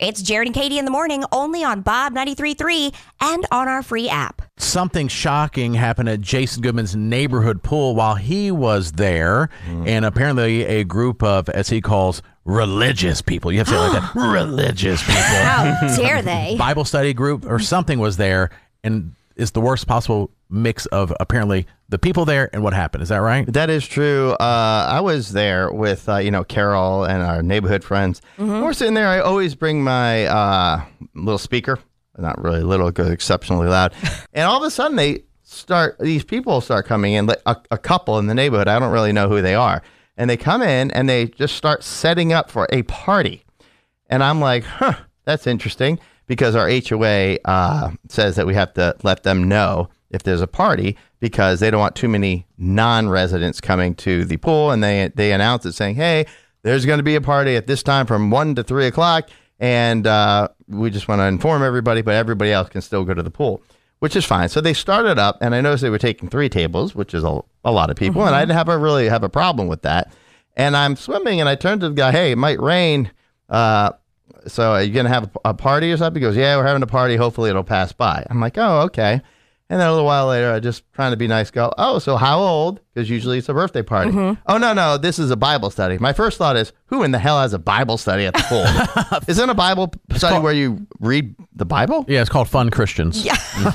It's Jared and Katie in the morning, only on Bob 93.3 and on our free app. Something shocking happened at Jason Goodman's neighborhood pool while he was there. And apparently a group of, as he calls, religious people. You have to say it like that. Religious people. How dare they? Bible study group or something was there. And it's the worst possible mix of apparently the people there and what happened. Is that right? That is true. I was there with, Carol and our neighborhood friends. We're sitting there. I always bring my little speaker. Not really little, because exceptionally loud. And all of a sudden, these people start coming in, like a couple in the neighborhood. I don't really know who they are. And they come in and they just start setting up for a party. And I'm like, that's interesting, because our HOA says that we have to let them know if there's a party, because they don't want too many non-residents coming to the pool. And they announce it saying, hey, there's going to be a party at this time from 1 to 3 o'clock. And we just want to inform everybody, but everybody else can still go to the pool, which is fine. So they started up, and I noticed they were taking 3 tables, which is a lot of people. And I didn't really have a problem with that. And I'm swimming, and I turned to the guy, hey, it might rain. So are you going to have a party or something? He goes, yeah, we're having a party. Hopefully it'll pass by. I'm like, oh, okay. And then a little while later, I just trying to be nice, go, oh, so how old? Because usually it's a birthday party. Oh, no, this is a Bible study. My first thought is, who in the hell has a Bible study at the pool? Isn't a Bible study where you read the Bible? Yeah, it's called Fun Christians. Yeah.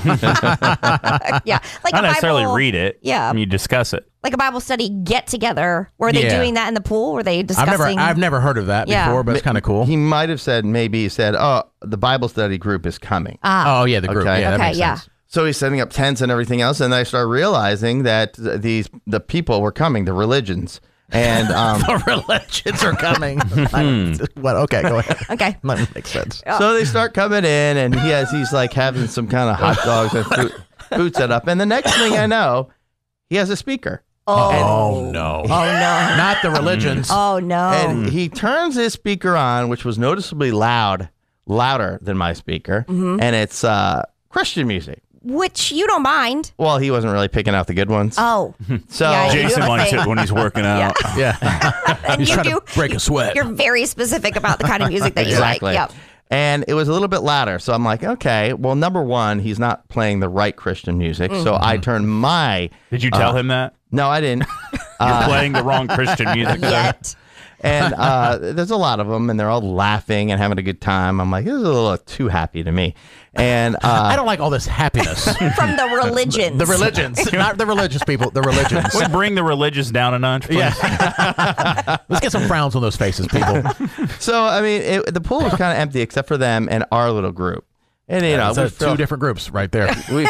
Yeah. Like Not a necessarily Bible, read it. Yeah. I mean, you discuss it. Like a Bible study get together. Were they doing that in the pool? Were they discussing? I've never heard of that before, but it's kind of cool. He might have said, oh, the Bible study group is coming. Oh, yeah, the group. Okay. Yeah, that makes yeah. sense. So he's setting up tents and everything else, and I start realizing that the people were coming, the religions, and The religions are coming. What? Okay, go ahead. Okay. That makes sense. so they start coming in, and he's like having some kind of hot dogs and food set up, and the next thing I know, he has a speaker. Oh, no. Oh, no. Not the religions. Oh, no. And he turns his speaker on, which was noticeably louder than my speaker, and it's Christian music. Which you don't mind. Well, he wasn't really picking out the good ones. Oh. So Yeah, you Jason have a likes thing. it when he's working out. Yeah. And He's you trying do. to break a sweat. You're very specific about the kind of music that you Exactly. like. Yep. And it was a little bit louder. So I'm like, okay, well, number one, he's not playing the right Christian music. So I turned Did you tell him that? no, I didn't. You're playing the wrong Christian music. Yet. And there's a lot of them, and they're all laughing and having a good time. I'm like, this is a little too happy to me. And I don't like all this happiness. From the religions. The religions. Not the religious people, the religions. We bring the religious down a notch. Please. Yeah. Let's get some frowns on those faces, people. so, I mean, the pool was kind of empty except for them and our little group. And, So two different groups right there. we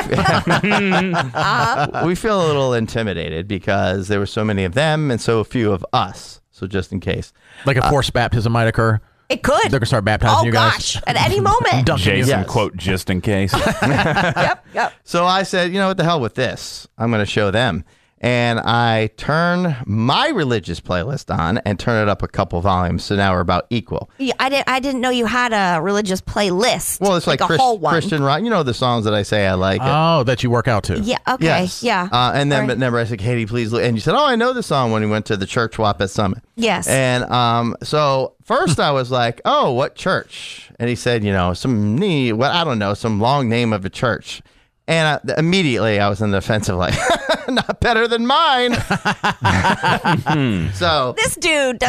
feel a little intimidated because there were so many of them and so few of us. So just in case. Like a forced baptism might occur. It could. They're going to start baptizing you guys. Gosh. At any moment. Dunking you. Jason, Yes. quote, just in case. Yep. So I said, what the hell with this? I'm going to show them. And I turn my religious playlist on and turn it up a couple volumes. So now we're about equal. Yeah, I didn't know you had a religious playlist. Well, it's like a whole one. Christian rock. You know the songs that I say I like. Oh, that you work out to. Yeah. Okay. Yes. Yeah. And then, All right. but never, I said, Katie, please. And you said, oh, I know the song when we went to the church WAP at Summit. Yes. And so first I was like, oh, what church? And he said, some long name of a church. And immediately I was on the offensive, like, not better than mine. So This dude